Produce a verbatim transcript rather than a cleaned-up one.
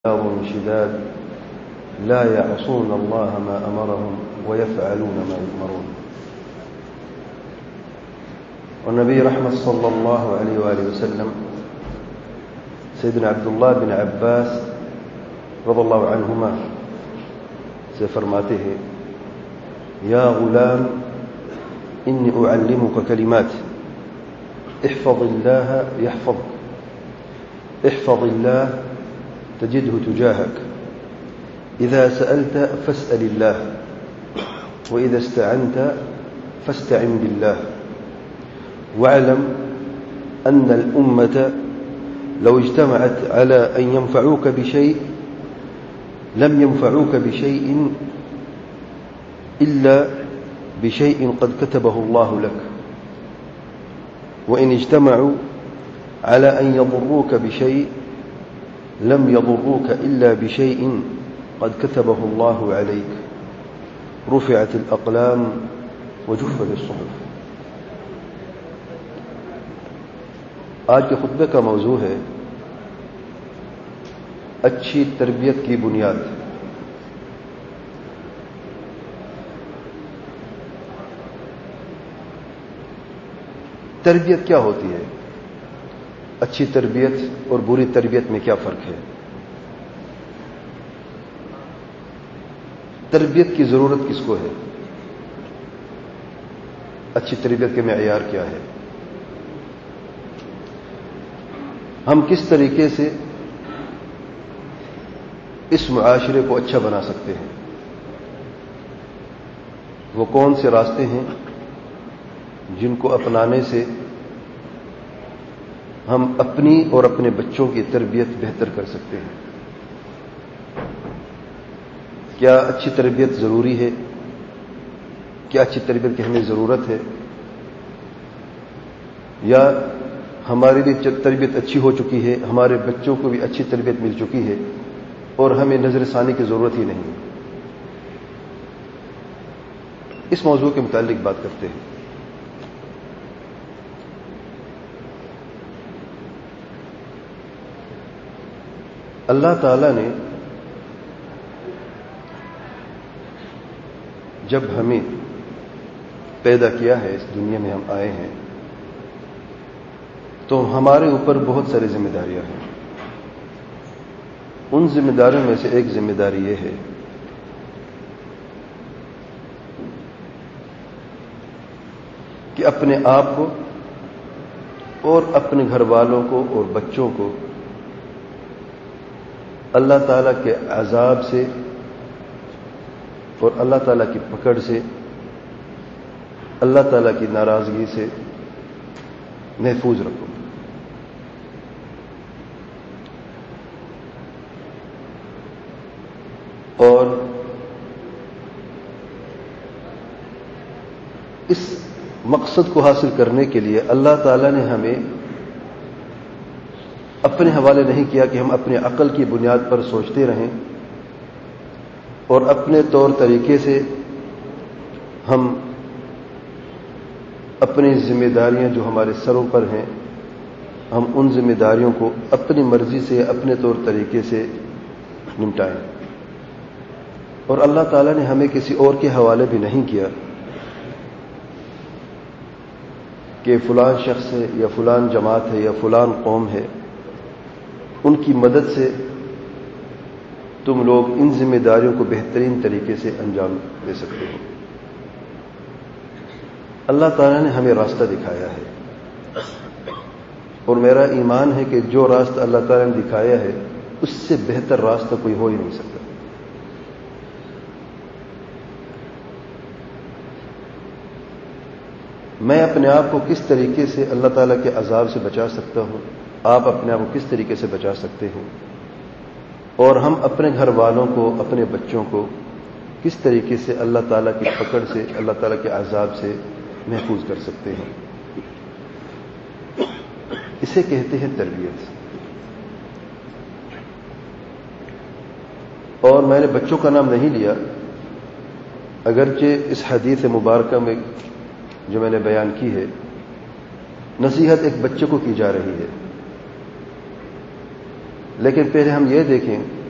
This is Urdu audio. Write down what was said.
قوم شداد لا يعصون الله ما أمرهم ويفعلون ما يؤمرون. والنبي رحمة صلى الله عليه وآله وسلم سيدنا عبد الله بن عباس رضي الله عنهما سے فرماتے ہیں یا غلام إني أعلمك كلمات احفظ الله يحفظك احفظ الله تجده تجاهك إذا سألت فاسأل الله وإذا استعنت فاستعن بالله واعلم أن الأمة لو اجتمعت على أن ينفعوك بشيء لم ينفعوك بشيء إلا بشيء قد كتبه الله لك وإن اجتمعوا على أن يضروك بشيء لم يضروك إلا بشيء قد كتبه الله عليك رفعت الأقلام وجفت الصحف. آج کے خطبے کا موضوع ہے اچھی تربیت کی بنیاد. تربیت کیا ہوتی ہے؟ اچھی تربیت اور بری تربیت میں کیا فرق ہے؟ تربیت کی ضرورت کس کو ہے؟ اچھی تربیت کے معیار کیا ہے؟ ہم کس طریقے سے اس معاشرے کو اچھا بنا سکتے ہیں؟ وہ کون سے راستے ہیں جن کو اپنانے سے ہم اپنی اور اپنے بچوں کی تربیت بہتر کر سکتے ہیں؟ کیا اچھی تربیت ضروری ہے؟ کیا اچھی تربیت کی ہمیں ضرورت ہے؟ یا ہماری بھی تربیت اچھی ہو چکی ہے، ہمارے بچوں کو بھی اچھی تربیت مل چکی ہے اور ہمیں نظر ثانی کی ضرورت ہی نہیں؟ اس موضوع کے متعلق بات کرتے ہیں. اللہ تعالی نے جب ہمیں پیدا کیا ہے، اس دنیا میں ہم آئے ہیں، تو ہمارے اوپر بہت ساری ذمہ داریاں ہیں. ان ذمہ داریوں میں سے ایک ذمہ داری یہ ہے کہ اپنے آپ کو اور اپنے گھر والوں کو اور بچوں کو اللہ تعالیٰ کے عذاب سے اور اللہ تعالیٰ کی پکڑ سے، اللہ تعالیٰ کی ناراضگی سے محفوظ رکھو. اور اس مقصد کو حاصل کرنے کے لیے اللہ تعالیٰ نے ہمیں اپنے حوالے نہیں کیا کہ ہم اپنے عقل کی بنیاد پر سوچتے رہیں اور اپنے طور طریقے سے ہم اپنی ذمہ داریاں جو ہمارے سروں پر ہیں ہم ان ذمہ داریوں کو اپنی مرضی سے اپنے طور طریقے سے نمٹائیں. اور اللہ تعالیٰ نے ہمیں کسی اور کے حوالے بھی نہیں کیا کہ فلان شخص ہے یا فلان جماعت ہے یا فلان قوم ہے، ان کی مدد سے تم لوگ ان ذمہ داریوں کو بہترین طریقے سے انجام دے سکتے ہو. اللہ تعالیٰ نے ہمیں راستہ دکھایا ہے اور میرا ایمان ہے کہ جو راستہ اللہ تعالیٰ نے دکھایا ہے اس سے بہتر راستہ کوئی ہو ہی نہیں سکتا. میں اپنے آپ کو کس طریقے سے اللہ تعالیٰ کے عذاب سے بچا سکتا ہوں، آپ اپنے آپ کو کس طریقے سے بچا سکتے ہیں، اور ہم اپنے گھر والوں کو، اپنے بچوں کو کس طریقے سے اللہ تعالیٰ کی پکڑ سے، اللہ تعالیٰ کے عذاب سے محفوظ کر سکتے ہیں. اسے کہتے ہیں تربیت. اور میں نے بچوں کا نام نہیں لیا، اگرچہ اس حدیث مبارکہ میں جو میں نے بیان کی ہے نصیحت ایک بچے کو کی جا رہی ہے، لیکن پہلے ہم یہ دیکھیں